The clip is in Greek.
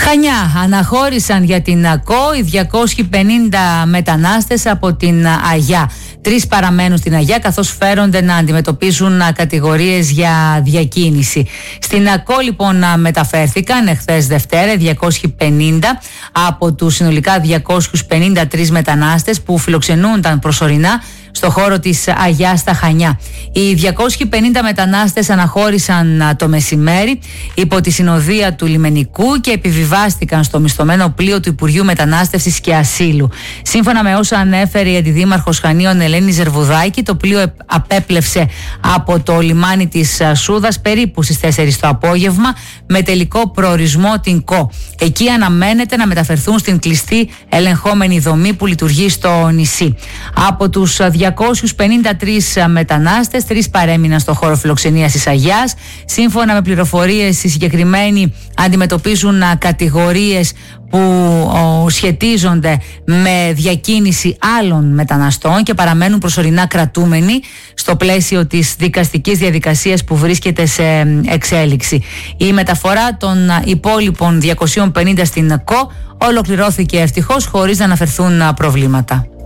Χανιά, αναχώρησαν για την ΑΚΟ οι 250 μετανάστες από την Αγιά. 3 παραμένουν στην Αγιά καθώς φέρονται να αντιμετωπίσουν κατηγορίες για διακίνηση. Στην ΑΚΟ λοιπόν μεταφέρθηκαν εχθές Δευτέρα 250 από τους συνολικά 253 μετανάστες που φιλοξενούνταν προσωρινά στο χώρο της Αγιάς στα Χανιά. Οι 250 μετανάστες αναχώρησαν το μεσημέρι υπό τη συνοδεία του λιμενικού και επιβιβάστηκαν στο μισθωμένο πλοίο του Υπουργείου Μετανάστευσης και Ασύλου. Σύμφωνα με όσα ανέφερε η Αντιδήμαρχος Χανίων Ελένη Ζερβουδάκη, το πλοίο απέπλευσε από το λιμάνι της Σούδας περίπου στις 4 το απόγευμα με τελικό προορισμό την ΚΟ. Εκεί αναμένεται να μεταφερθούν στην κλειστή ελεγχόμενη δομή που λειτουργεί στο νησί. Από τους 253 μετανάστες, 3 παρέμειναν στο χώρο φιλοξενίας της Αγιάς. Σύμφωνα με πληροφορίες, οι συγκεκριμένοι αντιμετωπίζουν κατηγορίες που σχετίζονται με διακίνηση άλλων μεταναστών και παραμένουν προσωρινά κρατούμενοι στο πλαίσιο της δικαστικής διαδικασίας που βρίσκεται σε εξέλιξη. Η μεταφορά των υπόλοιπων 250 στην ΚΟ ολοκληρώθηκε ευτυχώς χωρίς να αναφερθούν προβλήματα.